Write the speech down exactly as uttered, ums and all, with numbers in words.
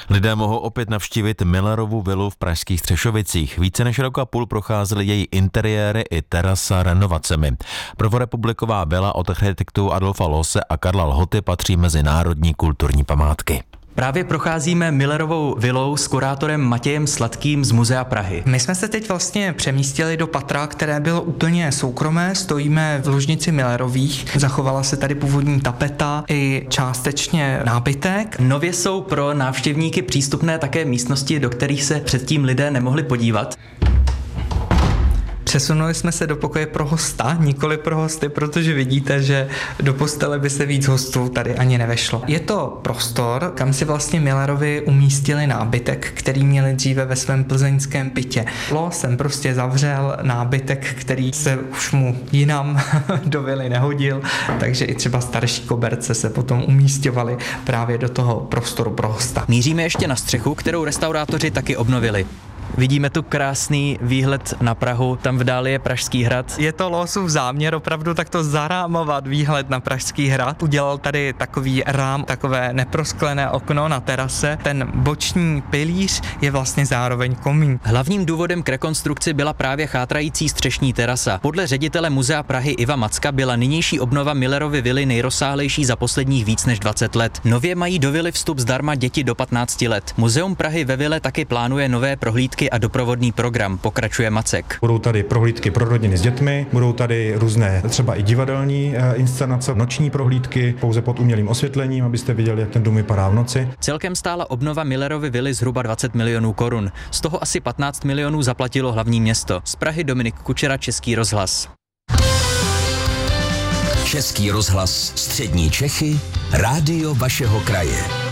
Lidé mohou opět navštívit Millerovu vilu v pražských Střešovicích. Více než rok a půl procházely její interiéry i terasa renovacemi. Prvorepubliková vila od architektů Adolfa Loose a Karla Lhoty patří mezi národní kulturní památky. Právě procházíme Millerovou vilou s kurátorem Matějem Sladkým z Muzea Prahy. My jsme se teď vlastně přemístili do patra, které bylo úplně soukromé. Stojíme v ložnici Millerových. Zachovala se tady původní tapeta i částečně nábytek. Nově jsou pro návštěvníky přístupné také místnosti, do kterých se předtím lidé nemohli podívat. Přesunuli jsme se do pokoje pro hosta, nikoli pro hosty, protože vidíte, že do postele by se víc hostů tady ani nevešlo. Je to prostor, kam si vlastně Millerovi umístili nábytek, který měli dříve ve svém plzeňském bytě. Loos jsem prostě zavřel nábytek, který se už mu jinam do vily nehodil, takže i třeba starší koberce se potom umísťovaly právě do toho prostoru pro hosta. Míříme ještě na střechu, kterou restaurátoři taky obnovili. Vidíme tu krásný výhled na Prahu, tam v dáli je Pražský hrad. Je to Loosův záměr opravdu takto zarámovat výhled na Pražský hrad. Udělal tady takový rám, takové neprosklené okno na terase. Ten boční pilíř je vlastně zároveň komín. Hlavním důvodem k rekonstrukci byla právě chátrající střešní terasa. Podle ředitele Muzea Prahy Iva Macka byla nynější obnova Millerovy vily nejrozsáhlejší za posledních víc než dvacet let. Nově mají do vily vstup zdarma děti do patnácti let. Muzeum Prahy ve vile taky plánuje nové prohlídky a doprovodný program, pokračuje Macek. Budou tady prohlídky pro rodiny s dětmi, budou tady různé třeba i divadelní inscenace, noční prohlídky, pouze pod umělým osvětlením, abyste viděli, jak ten dům vypadá v noci. Celkem stála obnova Millerovy vily zhruba dvacet milionů korun. Z toho asi patnáct milionů zaplatilo hlavní město. Z Prahy Dominik Kučera, Český rozhlas. Český rozhlas Střední Čechy, rádio vašeho kraje.